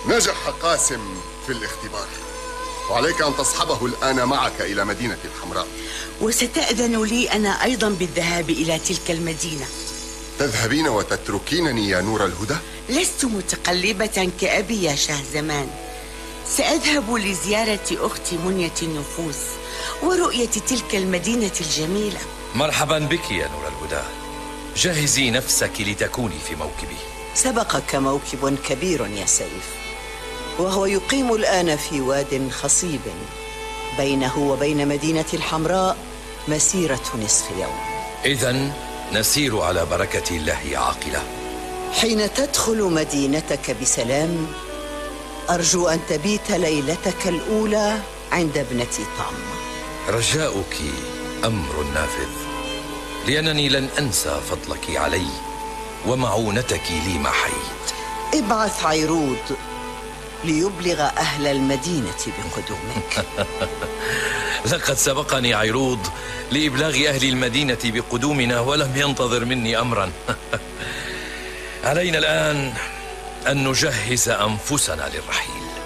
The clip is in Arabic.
نجح قاسم في الاختبار، وعليك أن تصحبه الآن معك إلى مدينة الحمراء. وستأذن لي أنا أيضا بالذهاب إلى تلك المدينة. تذهبين وتتركينني يا نور الهدى؟ لست متقلبة كأبي يا شهزمان. سأذهب لزيارة أختي منية النفوس ورؤية تلك المدينة الجميلة. مرحبا بك يا نور الهدى، جهزي نفسك لتكوني في موكبي. سبقك موكب كبير يا سيف، وهو يقيم الآن في واد خصيب بينه وبين مدينة الحمراء مسيرة نصف يوم. إذن نسير على بركة الله عاقلة. حين تدخل مدينتك بسلام أرجو أن تبيت ليلتك الأولى عند ابنتي طام. رجاؤك أمر نافذ، لأنني لن أنسى فضلك علي ومعونتك لي ما حييت. ابعث عيرود ليبلغ أهل المدينة بقدومك. لقد سبقني عيرود لإبلاغ أهل المدينة بقدومنا ولم ينتظر مني أمرا. علينا الآن أن نجهز أنفسنا للرحيل.